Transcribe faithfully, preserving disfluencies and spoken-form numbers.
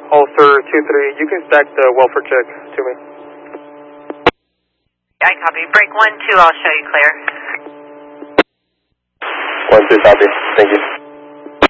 Ulcer two three, you can stack the welfare check to me. I copy. Break one two, I'll show you clear. One two, copy. Thank you.